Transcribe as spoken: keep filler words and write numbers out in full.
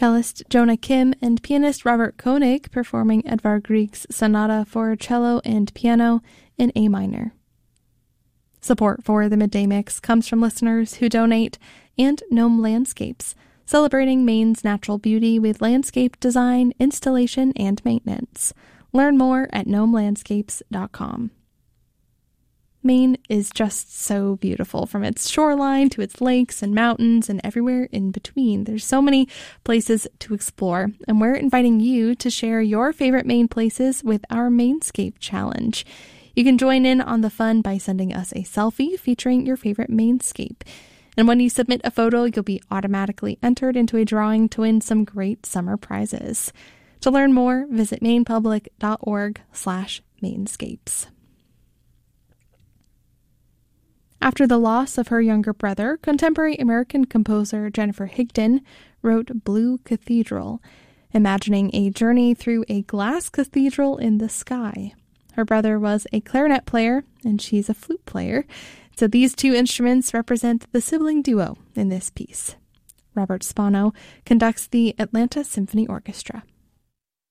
Cellist Jonah Kim and pianist Robert Koenig performing Edvard Grieg's Sonata for cello and piano in A minor. Support for the Midday Mix comes from listeners who donate and Gnome Landscapes, celebrating Maine's natural beauty with landscape design, installation, and maintenance. Learn more at gnome landscapes dot com. Maine is just so beautiful, from its shoreline to its lakes and mountains and everywhere in between. There's so many places to explore, and we're inviting you to share your favorite Maine places with our Mainscape Challenge. You can join in on the fun by sending us a selfie featuring your favorite Mainscape. And when you submit a photo, you'll be automatically entered into a drawing to win some great summer prizes. To learn more, visit mainepublic.org slash mainscapes. After the loss of her younger brother, contemporary American composer Jennifer Higdon wrote Blue Cathedral, imagining a journey through a glass cathedral in the sky. Her brother was a clarinet player, and she's a flute player, so these two instruments represent the sibling duo in this piece. Robert Spano conducts the Atlanta Symphony Orchestra.